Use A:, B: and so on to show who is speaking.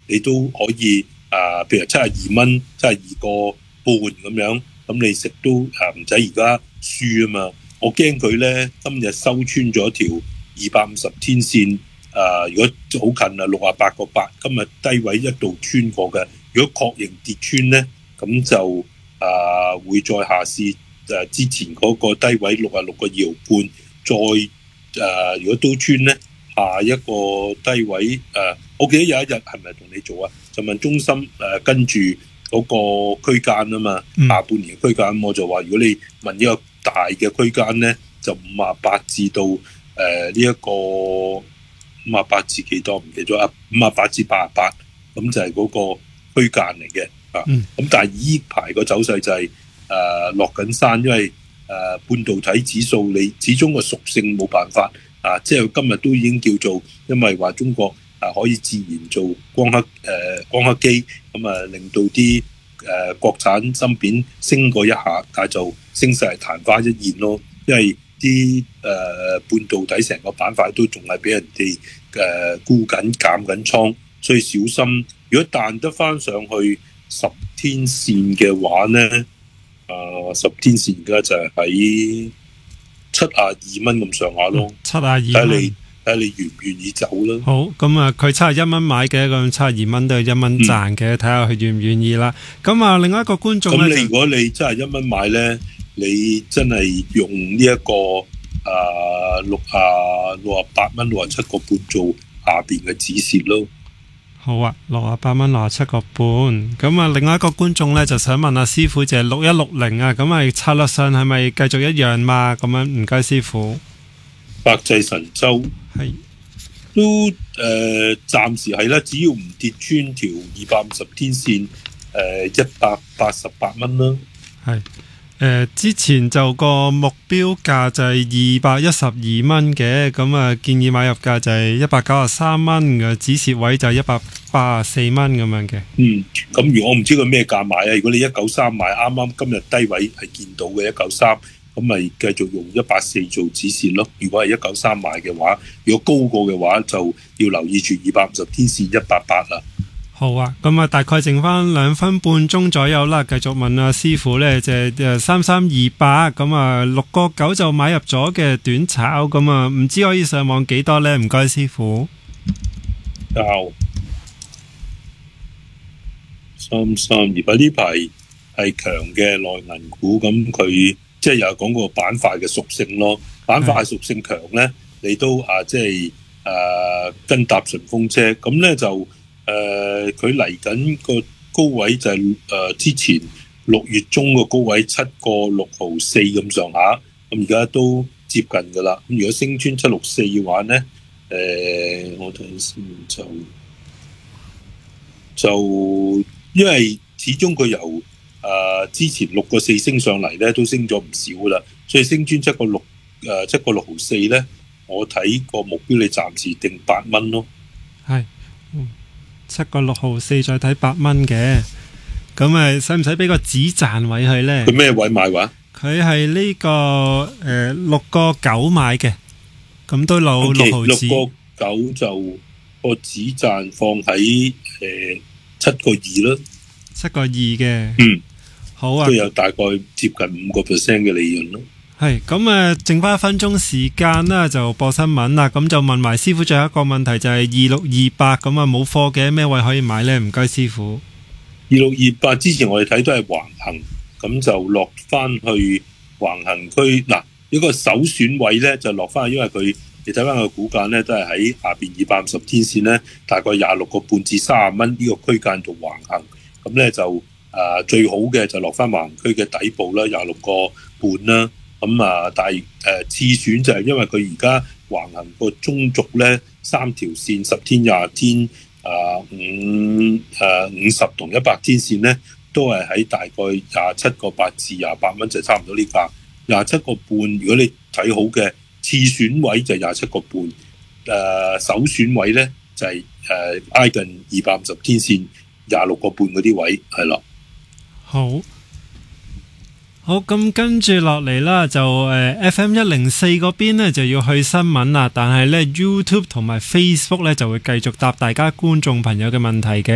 A: 你都可以譬如72蚊、72個半咁樣，咁你食都唔使而家輸啊嘛。我驚佢咧今日收穿咗條250天線，如果好近啊68個8，今日低位一度穿過嘅。如果確認跌穿咧，咁就會再下試之前嗰個低位66.2毫半，再如果都穿咧，下一個低位我記得有一日係咪同你做啊？就問中心跟住嗰個區間啊嘛，下半年區間，我就話如果你問呢個大嘅區間咧，就58至到呢一個58至幾多唔記得咗58至88，咁就係嗰個區間嚟嘅咁但係依排個走勢就係落緊山，因為半導體指數你始終個屬性冇辦法即係今日都已經叫做，因為話中國可以自然做光刻機，咁令到啲國產芯片升過一下，但係就升勢係曇花一現咯。因為啲半導體成個板塊都仲係俾人哋沽緊減緊倉，所以小心。如果彈得翻上去10天線嘅話咧，10天線而家就係喺72蚊咁上下咯，72蚊。睇你願唔願意走啦。
B: 好，咁佢71蚊買嘅，咁72蚊都係1蚊賺嘅，睇下佢願唔願意啦。咁另外一個觀眾咧，
A: 咁如果你71蚊買咧，你真係用呢一個68蚊67個半做下邊嘅止蝕咯。
B: 好啊，68蚊67個半。咁另外一個觀眾咧就想問阿師傅，就係6160啊，咁策略上係咪繼續一樣嘛？咁樣唔該師傅。
A: 百濟神州
B: 係
A: 都暫時係啦，只要唔跌穿條250天線188蚊啦。
B: 係之前就個目標價就係212蚊嘅，咁建議買入價就係193蚊嘅，止蝕位就係184蚊咁樣嘅。
A: 咁如果我唔知佢咩價買啊？如果你193買，啱啱今日低位係見到嘅193。咁咪繼續用184做止蝕咯。如果係193買嘅話，如果高過嘅話，就要留意住250天線188啦。
B: 好啊，咁大概剩翻2分半鐘左右啦。繼續問阿師傅咧，就3328，咁6個9就買入咗嘅短炒，咁唔知可以上網幾多咧？唔該師傅。
A: 3328呢排係強嘅內銀股，咁佢。即係又係講個板塊嘅屬性咯，板塊屬性強咧，你都跟搭順風車，咁咧就佢嚟緊個高位就係之前6月中個高位7.6毫4咁上下，咁而家都接近㗎啦。咁如果升穿764嘅話咧，我睇先就因為始終佢由之前6個4升上嚟咧，都升咗唔少啦，所以升穿7.6毫4咧，我睇個目標你暫時定8蚊咯。
B: 係7.6毫4再睇8蚊嘅，咁使唔使俾個止賺位佢咧？
A: 佢咩位買話？
B: 佢係呢個6個9買嘅，咁都有6毫子。
A: 6個9就個止賺放喺7.2啦。
B: 7.2嘅。好啊，
A: 都有大概接近5% 嘅利潤咯。
B: 係咁剩翻1分鐘時間啦，就播新聞啦。咁就問埋師傅最後一個問題，就係2628咁冇貨嘅咩位可以買呢？唔該師傅。
A: 2628之前我哋睇都係橫行，咁就落翻去橫行區嗱，一個首選位呢就落翻去，因為佢你睇翻個股價呢都係喺下邊250天線呢，大概26個半至30蚊呢個區間做橫行，咁呢就。最好嘅就落翻橫區嘅底部啦，26個半啦。咁但係次選就係因為佢而家橫行個中軸咧，3條線10天、20天、50同100天線咧，都係喺大概27.8至28蚊，就差唔多呢價。27個半，如果你睇好嘅次選位就27個半，首選位咧就係挨近250天線26個半嗰啲位係啦。好，
B: 咁跟住落嚟啦，就FM104嗰邊呢就要去新聞啦，但係呢 YouTube 同埋 Facebook 呢就會繼續答大家觀眾朋友嘅問題嘅。